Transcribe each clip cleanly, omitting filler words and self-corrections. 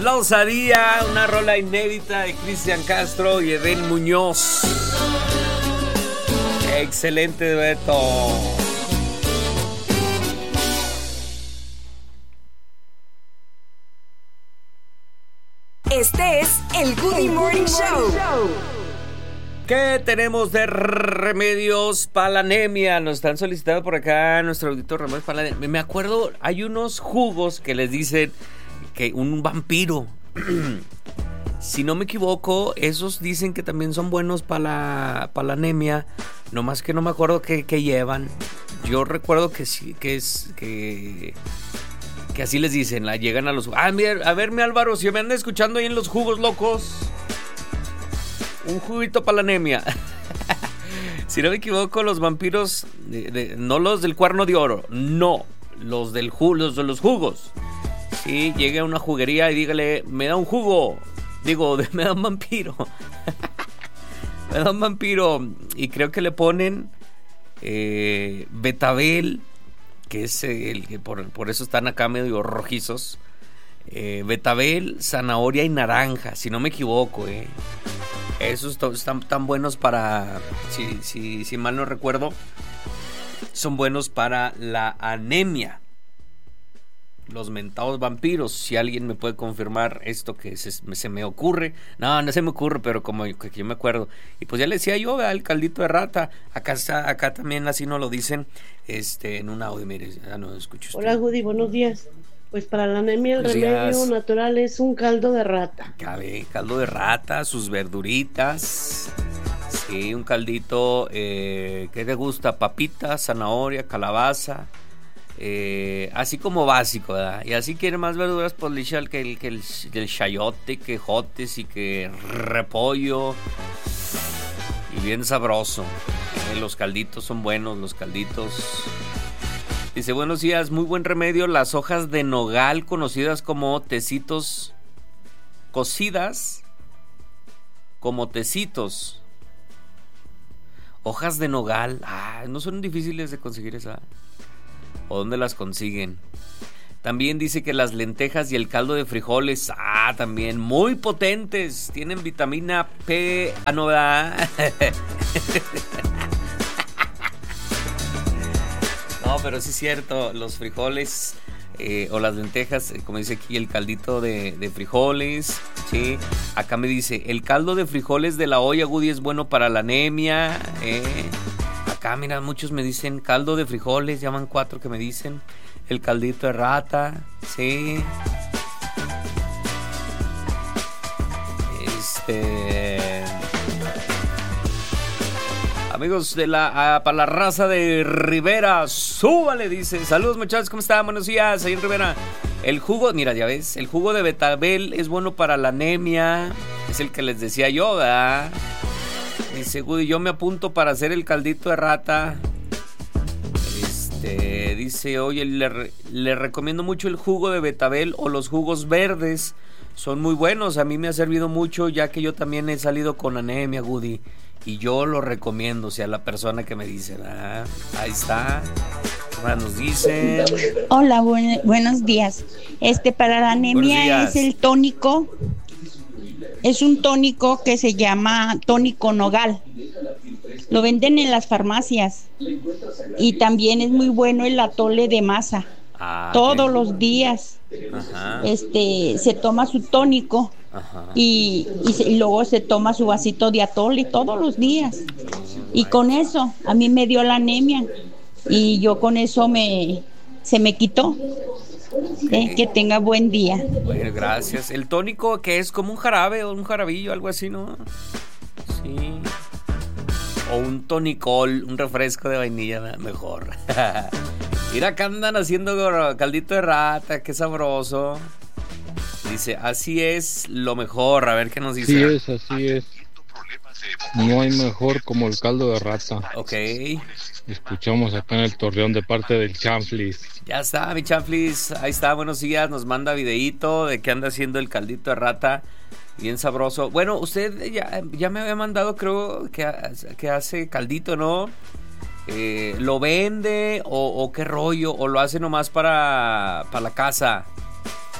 La Osadía, una rola inédita de Cristian Castro y Edén Muñoz. Excelente dueto. Este es el Good Morning Show. ¿Qué tenemos de remedios para la anemia? Nos están solicitando por acá nuestro auditor remedios para la anemia. Me acuerdo, hay unos jugos que les dicen que un vampiro. Si no me equivoco, esos dicen que también son buenos para la anemia. Nomás que no me acuerdo qué llevan. Yo recuerdo que sí, que así les dicen, llegan a los... mira, a ver, mi Álvaro, si me anda escuchando ahí en los jugos locos. Un juguito para la anemia. Si no me equivoco, los vampiros, no los del cuerno de oro, no, los de los jugos. Sí, llegue a una juguería y dígale, me da un jugo. Digo, me da un vampiro. Me da un vampiro. Y creo que le ponen betabel, que es el que por eso están acá medio rojizos. Betabel, zanahoria y naranja, si no me equivoco. Esos están tan buenos para, si mal no recuerdo, son buenos para la anemia. Los mentados vampiros, si alguien me puede confirmar esto que se me ocurre. No se me ocurre, pero como que yo me acuerdo. Y pues ya le decía yo, el caldito de rata. Acá también así nos lo dicen en un audio. Mire, ya no escucho usted. Hola, Judy, buenos días. Pues para la anemia el remedio natural es un caldo de rata. Cabe, caldo de rata, sus verduritas. Sí, un caldito, ¿qué te gusta? Papita, zanahoria, calabaza. Así como básico, ¿verdad? Y así quiere más verduras, pues le echa el chayote, que jotes y que repollo. Y bien sabroso. Los calditos son buenos, los calditos. Dice, buenos días, muy buen remedio, las hojas de nogal conocidas como tecitos, cocidas como tecitos. Hojas de nogal, no son difíciles de conseguir esa. ¿O dónde las consiguen? También dice que las lentejas y el caldo de frijoles, también muy potentes, tienen vitamina P, no, ¿verdad? No, pero sí es cierto, los frijoles o las lentejas, como dice aquí, el caldito de frijoles, sí. Acá me dice, el caldo de frijoles de la olla, Woody, es bueno para la anemia. Acá, mira, muchos me dicen caldo de frijoles, llaman 4 que me dicen. El caldito de rata, sí. Amigos de para la raza de Rivera, súbale, dice. Saludos, muchachos, ¿cómo están? Buenos días, ahí en Rivera. El jugo, mira, ya ves, el jugo de betabel es bueno para la anemia. Es el que les decía yo, ¿verdad? Dice, Woody, yo me apunto para hacer el caldito de rata. Dice, oye, le recomiendo mucho el jugo de betabel o los jugos verdes. Son muy buenos, a mí me ha servido mucho, ya que yo también he salido con anemia, Woody. Y yo lo recomiendo, o sea, la persona que me dice, ahí está. Nos dicen. Hola, buenos días. Para la anemia es el tónico. Es un tónico que se llama tónico nogal. Lo venden en las farmacias. Y también es muy bueno el atole de masa. Todos los días. Ajá. Se toma su tónico. Y luego se toma su vasito de atole todos los días. Y con eso a mí me dio la anemia. Y yo con eso se me quitó. Que tenga buen día. Bueno, gracias. El tónico, que es como un jarabe o un jarabillo, algo así, ¿no? Sí. O un tonicol, un refresco de vainilla, mejor. Mira, acá andan haciendo caldito de rata, qué sabroso. Dice, así es lo mejor. A ver qué nos dice. Así es. No hay mejor como el caldo de rata. Ok. Escuchamos acá en el Torreón de parte del Chanflis. Ya está, mi Chanflis. Ahí está, buenos días. Nos manda videíto de que anda haciendo el caldito de rata. Bien sabroso. Bueno, usted ya me había mandado, creo, que hace caldito, ¿no? ¿Lo vende o qué rollo? ¿O lo hace nomás para la casa?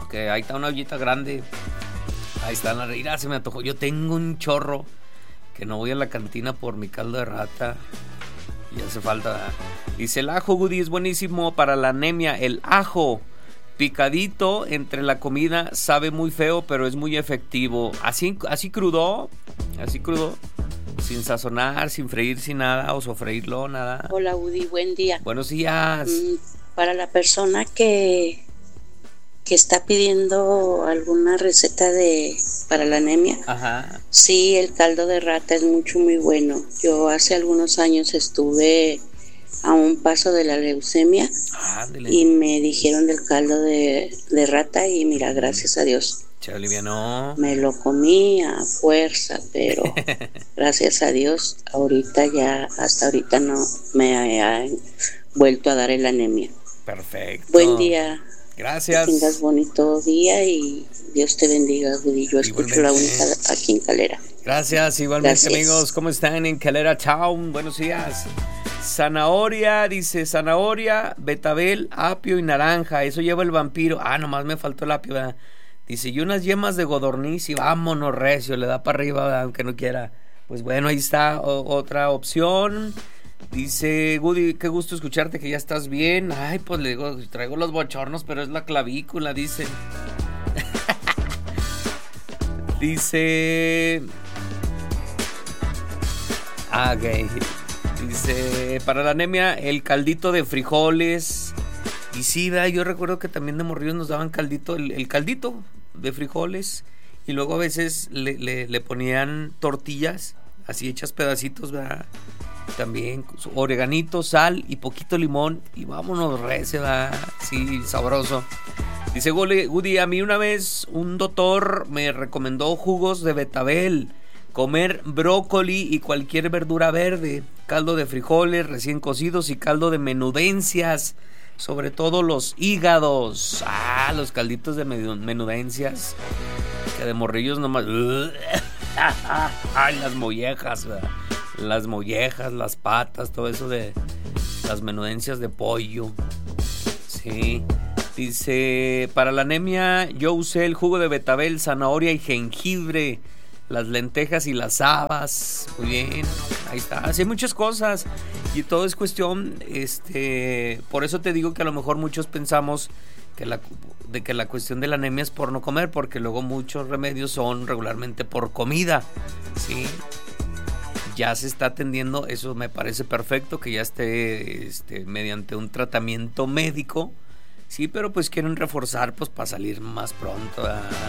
que ahí está una ollita grande. Ahí está la reina, se me antojó. Yo tengo un chorro que no voy a la cantina por mi caldo de rata. Y hace falta. Dice, el ajo, Woody, es buenísimo para la anemia. El ajo picadito entre la comida sabe muy feo, pero es muy efectivo. Así crudo, sin sazonar, sin freír, sin nada, o sofreírlo, nada. Hola, Woody, buen día. Buenos días. Para la persona que está pidiendo alguna receta para la anemia. Ajá. Sí, el caldo de rata es muy bueno. Yo hace algunos años estuve a un paso de la leucemia. Y me dijeron del caldo de rata y mira, gracias a Dios. Se alivianó. Me lo comí a fuerza, pero gracias a Dios hasta ahorita no me ha vuelto a dar el anemia. Perfecto. Buen día. Gracias. Que tengas bonito día y Dios te bendiga, Woody. Yo escucho la única aquí en Calera. Gracias, igualmente. Gracias. Amigos, ¿cómo están en Calera Town? Buenos días. Zanahoria, dice, zanahoria, betabel, apio y naranja, eso lleva el vampiro. Nomás me faltó el apio, ¿verdad? Dice, y unas yemas de codorniz y vámonos recio, le da para arriba, ¿verdad? Aunque no quiera. Pues bueno, ahí está otra opción. Dice, Woody, qué gusto escucharte, que ya estás bien. Ay, pues le digo, traigo los bochornos, pero es la clavícula, dice. Dice... ok. Dice, para la anemia, el caldito de frijoles. Y sí, ¿verdad? Yo recuerdo que también de morrillos nos daban caldito, el caldito de frijoles. Y luego a veces le ponían tortillas, así hechas pedacitos, ¿verdad? También oreganito, sal y poquito limón. Y vámonos, recio, ¿verdad? Sí, sabroso. Dice, Woody, a mí una vez un doctor me recomendó jugos de betabel, comer brócoli y cualquier verdura verde, caldo de frijoles recién cocidos y caldo de menudencias, sobre todo los hígados. Los calditos de menudencias, que de morrillos nomás. Las mollejas, ¿verdad? Las mollejas, las patas, todo eso de las menudencias de pollo. Sí. Dice, para la anemia yo usé el jugo de betabel, zanahoria y jengibre, las lentejas y las habas. Muy bien, ahí está. Así hay muchas cosas y todo es cuestión, por eso te digo que a lo mejor muchos pensamos que la cuestión de la anemia es por no comer, porque luego muchos remedios son regularmente por comida, ¿sí? Ya se está atendiendo, eso me parece perfecto, que ya esté mediante un tratamiento médico, sí, pero pues quieren reforzar pues para salir más pronto.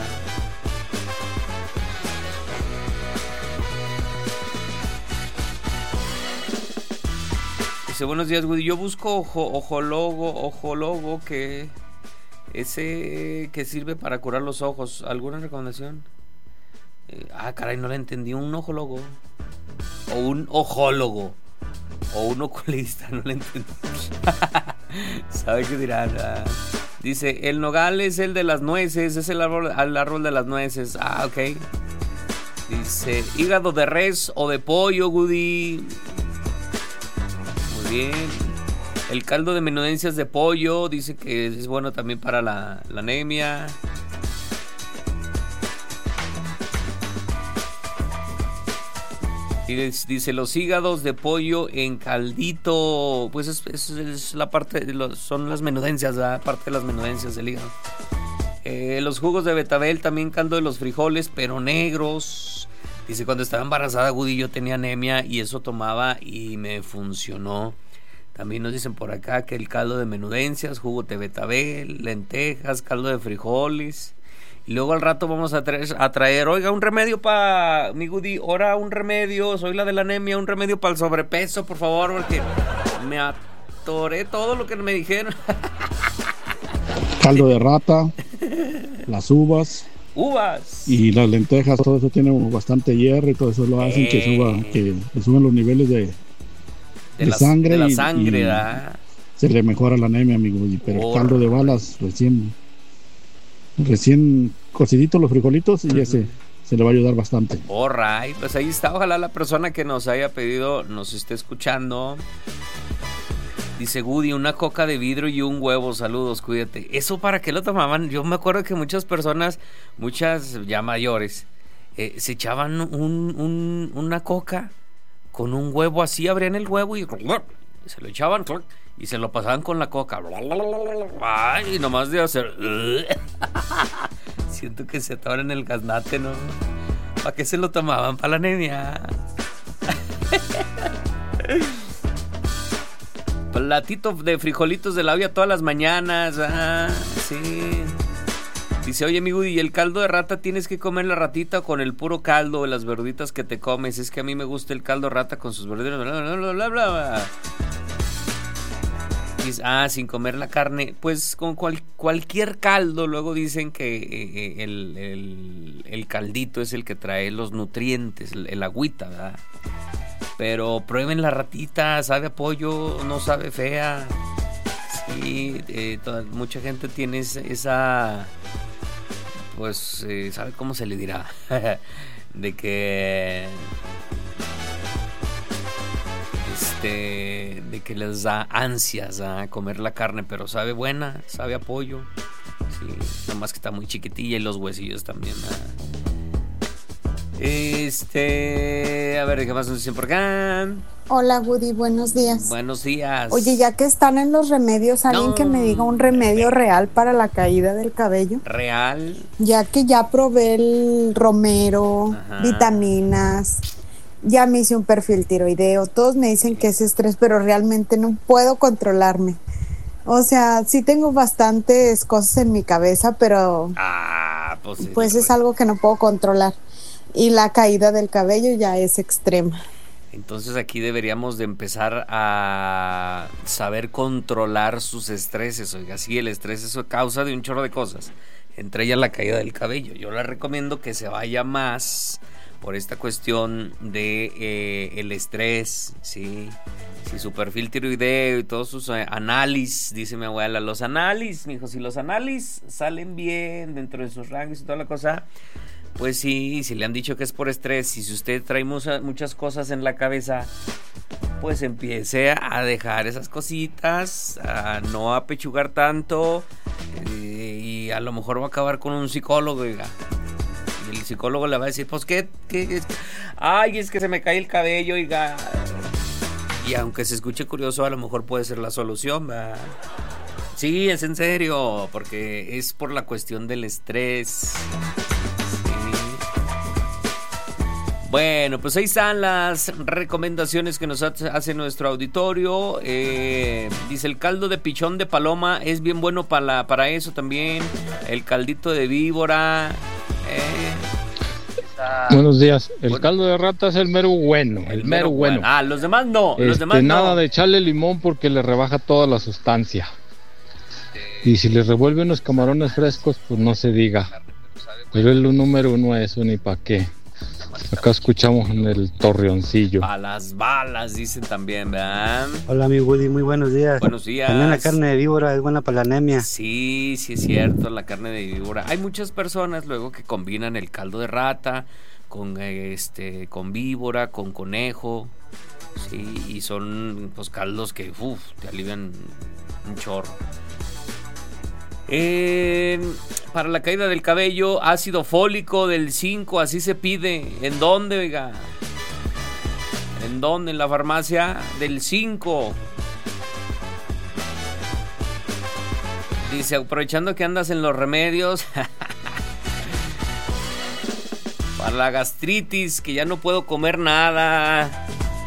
Dice, buenos días, Woody, yo busco ojologo, que ese que sirve para curar los ojos. ¿Alguna recomendación? Caray, no la entendí. ¿Un ojólogo? ¿O un ojólogo? ¿O un oculista? No la entendí. ¿Sabe qué dirán? Dice, el nogal es el de las nueces, es el árbol de las nueces. Ok. Dice, hígado de res o de pollo, Woody. Muy bien. El caldo de menudencias de pollo, dice que es bueno también para la anemia. Y dice, los hígados de pollo en caldito, pues es la parte, son las menudencias, ¿verdad? Parte de las menudencias del hígado. Los jugos de betabel, también caldo de los frijoles, pero negros. Dice, cuando estaba embarazada, Woody, yo tenía anemia y eso tomaba y me funcionó. También nos dicen por acá que el caldo de menudencias, jugo de betabel, lentejas, caldo de frijoles. Y luego al rato vamos a traer, oiga, un remedio para mi Woody, ahora un remedio, soy la de la anemia, un remedio para el sobrepeso, por favor, porque me atoré todo lo que me dijeron. Caldo de rata, las uvas y las lentejas, todo eso tiene bastante hierro y todo eso lo hacen que suban los niveles de sangre, la sangre, y se le mejora la anemia, amigo. Pero el caldo de balas recién cocidito, los frijolitos, y ese se le va a ayudar bastante. Alright, pues ahí está. Ojalá la persona que nos haya pedido nos esté escuchando. Dice Woody, una coca de vidrio y un huevo, saludos, cuídate. ¿Eso para qué lo tomaban? Yo me acuerdo que muchas personas, muchas ya mayores, se echaban una coca con un huevo así, abrían el huevo y se lo echaban y se lo pasaban con la coca. Ay, nomás de hacer... Siento que se atoran en el gaznate, ¿no? ¿Para qué se lo tomaban? Para la anemia. Platito de frijolitos de la olla todas las mañanas. Ah, sí. Dice, oye, mi Woody, ¿y el caldo de rata tienes que comer la ratita o con el puro caldo o las verduditas que te comes? Es que a mí me gusta el caldo de rata con sus verduras. Bla, bla, bla. Dice, sin comer la carne. Pues con cualquier caldo. Luego dicen que el caldito es el que trae los nutrientes, el agüita, ¿verdad? Pero prueben la ratita, sabe a pollo, no sabe fea. Sí, mucha gente tiene esa, pues, ¿sabe cómo se le dirá? De que les da ansias a comer la carne, pero sabe buena, sabe a pollo. Sí, nomás que está muy chiquitilla y los huesillos también. A ver, ¿qué más nos dicen por acá? Hola, Woody, buenos días. Buenos días. Oye, ya que están en los remedios, alguien que me diga un remedio real para la caída del cabello. ¿Real? Ya que ya probé el romero, vitaminas, ya me hice un perfil tiroideo, todos me dicen que es estrés, pero realmente no puedo controlarme. O sea, sí tengo bastantes cosas en mi cabeza, pero pues es algo que no puedo controlar. Y la caída del cabello ya es extrema. Entonces aquí deberíamos de empezar a saber controlar sus estreses. Oiga, sí, el estrés es causa de un chorro de cosas, entre ellas la caída del cabello. Yo le recomiendo que se vaya más por esta cuestión de el estrés, ¿sí? Si su perfil tiroideo y todos sus análisis, dice mi abuela, los análisis, mijo, si los análisis salen bien dentro de sus rangos y toda la cosa, pues sí, si le han dicho que es por estrés, y si usted trae muchas cosas en la cabeza, pues empiece a dejar esas cositas, a no apechugar tanto, y a lo mejor va a acabar con un psicólogo, oiga. Y el psicólogo le va a decir, pues ¿qué? Ay, es que se me cae el cabello, oiga. Y aunque se escuche curioso, a lo mejor puede ser la solución, ¿verdad? Sí, es en serio, porque es por la cuestión del estrés. Bueno, pues ahí están las recomendaciones que nos hace nuestro auditorio. Dice, el caldo de pichón de paloma es bien bueno para eso también. El caldito de víbora. Buenos días. El caldo de rata es el mero bueno. El mero bueno. Los demás no. Los demás nada no. de echarle limón porque le rebaja toda la sustancia. Y si le revuelve unos camarones frescos, pues no se diga. Pero el número uno es eso, ni pa' qué. Acá escuchamos en el Torreoncillo. A las balas, dicen también, ¿verdad? Hola, mi Woody, muy buenos días. Buenos días. También la carne de víbora es buena para la anemia. Sí, es cierto, la carne de víbora. Hay muchas personas luego que combinan el caldo de rata con víbora, con conejo. Sí, y son pues caldos que te alivian un chorro. Para la caída del cabello, ácido fólico del 5, así se pide. ¿En dónde, oiga? ¿En dónde? En la farmacia del 5. Dice, aprovechando que andas en los remedios, para la gastritis, que ya no puedo comer nada.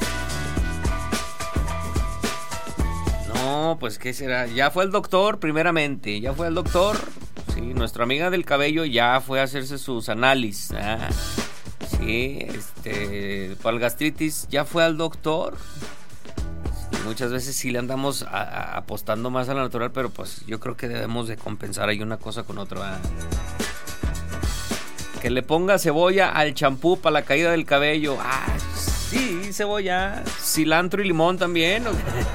No, pues ¿qué será? Ya fue al doctor, primeramente. Ya fue al doctor. Sí, nuestra amiga del cabello ya fue a hacerse sus análisis. Sí, para el gastritis ya fue al doctor. Sí, muchas veces sí le andamos apostando más a la natural, pero pues yo creo que debemos de compensar ahí una cosa con otra. Que le ponga cebolla al champú para la caída del cabello. Sí, cebolla, cilantro y limón también.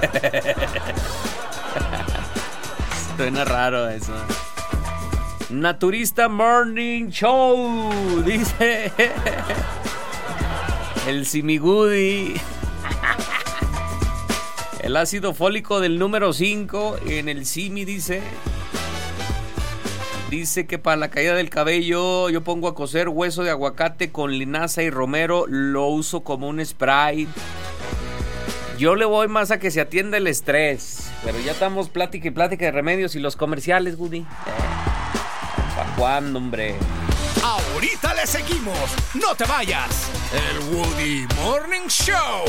Suena raro eso. Naturista Morning Show, dice el Simigudi. El ácido fólico del número 5 en el Simi dice que para la caída del cabello yo pongo a cocer hueso de aguacate con linaza y romero, lo uso como un spray. Yo le voy más a que se atienda el estrés, pero ya estamos plática y plática de remedios y los comerciales, Woody. ¿Para cuándo, hombre? Ahorita le seguimos, no te vayas. El Woody Morning Show.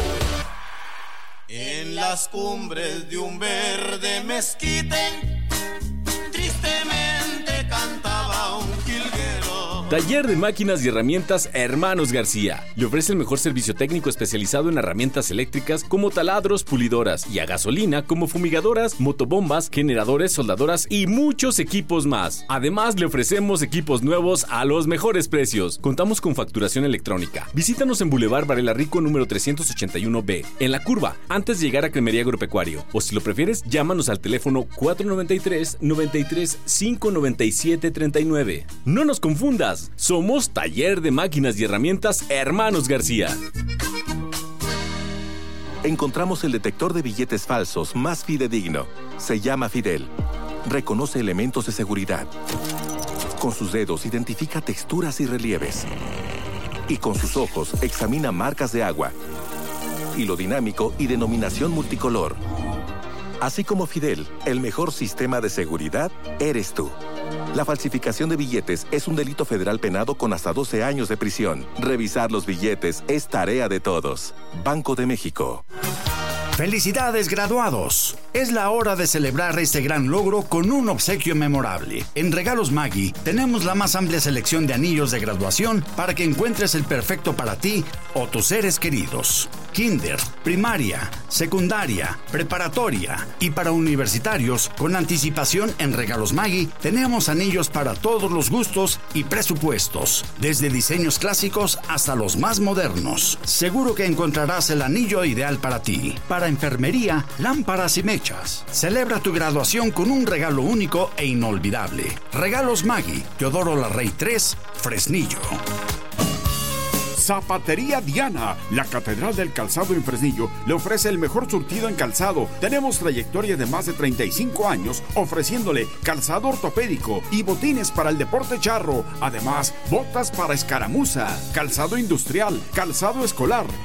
En las cumbres de un verde mezquite, tristemente cantaba un jilguero. Taller de Máquinas y Herramientas Hermanos García. Le ofrece el mejor servicio técnico especializado en herramientas eléctricas como taladros, pulidoras y a gasolina como fumigadoras, motobombas, generadores, soldadoras y muchos equipos más. Además, le ofrecemos equipos nuevos a los mejores precios. Contamos con facturación electrónica. Visítanos en Boulevard Varela Rico número 381B, en La Curva, antes de llegar a Cremería Agropecuario. O si lo prefieres, llámanos al teléfono 493-93-597-39. No nos confundas. Somos Taller de Máquinas y Herramientas Hermanos García. Encontramos el detector de billetes falsos más fidedigno. Se llama Fidel. Reconoce elementos de seguridad. Con sus dedos identifica texturas y relieves. Y con sus ojos examina marcas de agua, hilo dinámico y denominación multicolor. Así como Fidel, el mejor sistema de seguridad eres tú. La falsificación de billetes es un delito federal penado con hasta 12 años de prisión. Revisar los billetes es tarea de todos. Banco de México. ¡Felicidades, graduados! Es la hora de celebrar este gran logro con un obsequio memorable. En Regalos Maggi tenemos la más amplia selección de anillos de graduación para que encuentres el perfecto para ti o tus seres queridos. Kinder, primaria, secundaria, preparatoria y para universitarios, con anticipación en Regalos Maggi tenemos anillos para todos los gustos y presupuestos, desde diseños clásicos hasta los más modernos. Seguro que encontrarás el anillo ideal para ti. Para enfermería, lámparas y mechas. Celebra tu graduación con un regalo único e inolvidable. Regalos Maggi, Teodoro Larrey 3, Fresnillo. Zapatería Diana, la catedral del calzado en Fresnillo, le ofrece el mejor surtido en calzado. Tenemos trayectoria de más de 35 años ofreciéndole calzado ortopédico y botines para el deporte charro. Además, botas para escaramuza, calzado industrial, calzado escolar,